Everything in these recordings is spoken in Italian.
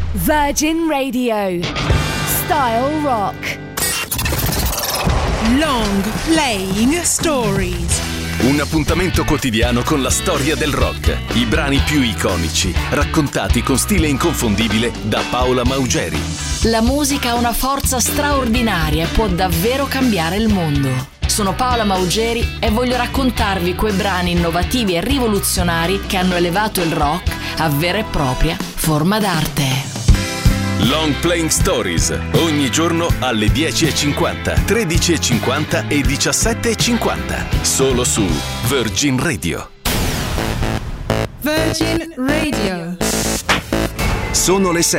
Virgin Radio. Style Rock. Long Playing Stories. Un appuntamento quotidiano con la storia del rock, i brani più iconici, raccontati con stile inconfondibile da Paola Maugeri. La musica ha una forza straordinaria e può davvero cambiare il mondo. Sono Paola Maugeri e voglio raccontarvi quei brani innovativi e rivoluzionari che hanno elevato il rock a vera e propria forma d'arte. Long Playing Stories, ogni giorno alle 10.50, 13.50 e 17.50, solo su Virgin Radio. Virgin Radio. Sono le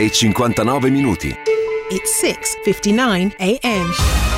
6:59 minuti. It's 6:59 a.m.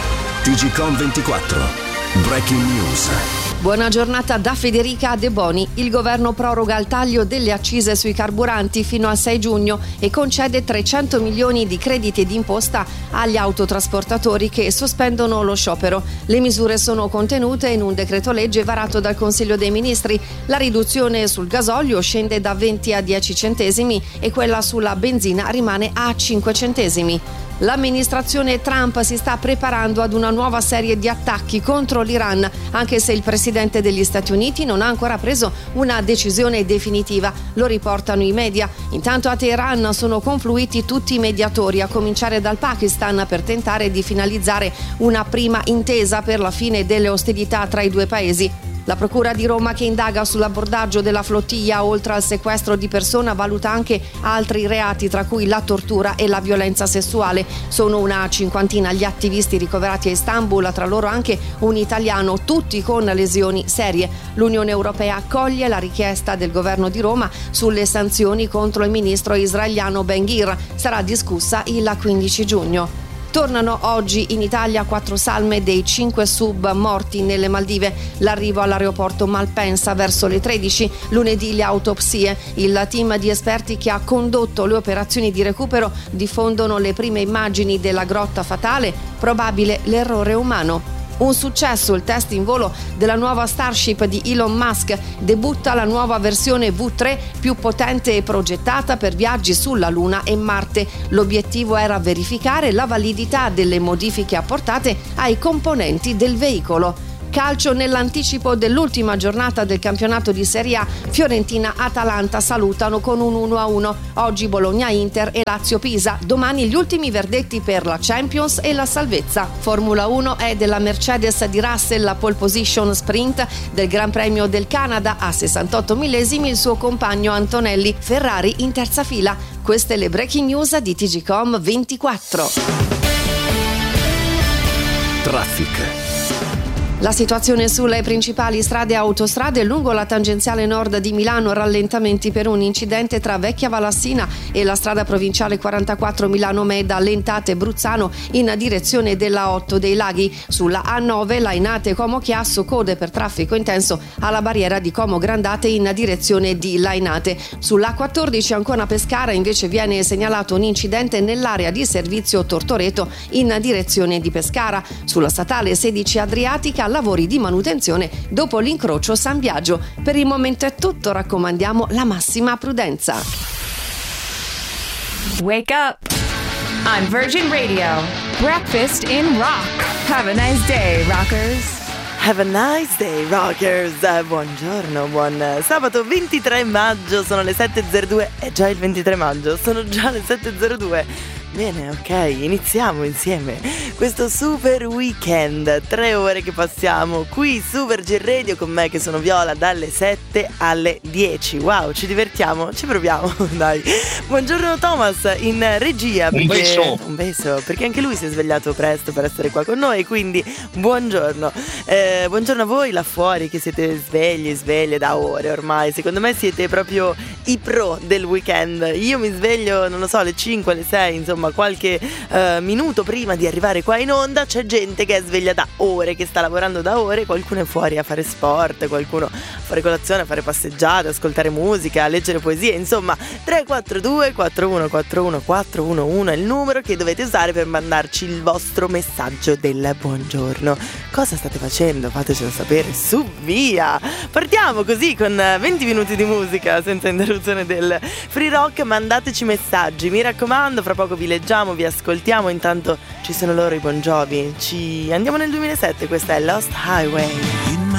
TGcom 24. Breaking News. Buona giornata da Federica De Boni. Il governo proroga il taglio delle accise sui carburanti fino al 6 giugno e concede 300 milioni di crediti d'imposta agli autotrasportatori che sospendono lo sciopero. Le misure sono contenute in un decreto legge varato dal Consiglio dei Ministri. La riduzione sul gasolio scende da 20 a 10 centesimi e quella sulla benzina rimane a 5 centesimi. L'amministrazione Trump si sta preparando ad una nuova serie di attacchi contro l'Iran, anche se il presidente degli Stati Uniti non ha ancora preso una decisione definitiva, lo riportano i media. Intanto a Teheran sono confluiti tutti i mediatori, a cominciare dal Pakistan, per tentare di finalizzare una prima intesa per la fine delle ostilità tra i due paesi. La Procura di Roma, che indaga sull'abbordaggio della flottiglia, oltre al sequestro di persona, valuta anche altri reati, tra cui la tortura e la violenza sessuale. Sono una cinquantina gli attivisti ricoverati a Istanbul, tra loro anche un italiano, tutti con lesioni serie. L'Unione Europea accoglie la richiesta del governo di Roma sulle sanzioni contro il ministro israeliano Ben-Gvir. Sarà discussa il 15 giugno. Tornano oggi in Italia 4 salme dei 5 sub morti nelle Maldive. L'arrivo all'aeroporto Malpensa verso le 13, lunedì le autopsie. Il team di esperti che ha condotto le operazioni di recupero diffondono le prime immagini della grotta fatale, probabile l'errore umano. Un successo il test in volo della nuova Starship di Elon Musk. Debutta la nuova versione V3 più potente e progettata per viaggi sulla Luna e Marte. L'obiettivo era verificare la validità delle modifiche apportate ai componenti del veicolo. Calcio nell'anticipo dell'ultima giornata del campionato di Serie A, Fiorentina-Atalanta salutano con un 1-1. Oggi Bologna-Inter e Lazio-Pisa. Domani gli ultimi verdetti per la Champions e la salvezza. Formula 1 è della Mercedes di Russell, la pole position sprint del Gran Premio del Canada, a 68 millesimi il suo compagno Antonelli. Ferrari in terza fila. Queste le breaking news di TGcom 24. Traffic. La situazione sulle principali strade e autostrade: lungo la tangenziale nord di Milano, rallentamenti per un incidente tra Vecchia Valassina e la strada provinciale 44 Milano-Meda, Lentate Bruzzano in direzione della 8 dei Laghi. Sulla A9 Lainate Como Chiasso, code per traffico intenso alla barriera di Como Grandate in direzione di Lainate. Sulla A14 Ancona Pescara invece viene segnalato un incidente nell'area di servizio Tortoreto in direzione di Pescara. Sulla statale 16 Adriatica, lavori di manutenzione dopo l'incrocio San Biagio. Per il momento è tutto, raccomandiamo la massima prudenza. Wake up. On Virgin Radio. Breakfast in rock. Have a nice day, rockers. Have a nice day, rockers. Buongiorno, buon sabato 23 maggio, sono le 7.02. È già il 23 maggio, sono già le 7.02. Bene, ok, iniziamo insieme questo super weekend, 3 ore che passiamo qui su Virgin Radio con me che sono Viola dalle 7 alle 10. Wow, ci divertiamo, ci proviamo, dai. Buongiorno Thomas in regia, perché, un beso, perché anche lui si è svegliato presto per essere qua con noi, quindi buongiorno. Buongiorno a voi là fuori che siete sveglie da ore ormai. Secondo me siete proprio i pro del weekend. Io mi sveglio, non lo so, alle 5, alle 6, insomma insomma qualche minuto prima di arrivare qua in onda. C'è gente che è sveglia da ore, che sta lavorando da ore, qualcuno è fuori a fare sport, qualcuno a fare colazione, a fare passeggiate, ascoltare musica, a leggere poesie, insomma 342 4141 411 è il numero che dovete usare per mandarci il vostro messaggio del buongiorno. Cosa state facendo? Fatecelo sapere, su via! Partiamo così con 20 minuti di musica senza interruzione del free rock. Mandateci messaggi, mi raccomando, fra poco vi leggiamo, vi ascoltiamo, intanto ci sono loro i Bon Jovi. Ci andiamo nel 2007, questa è Lost Highway.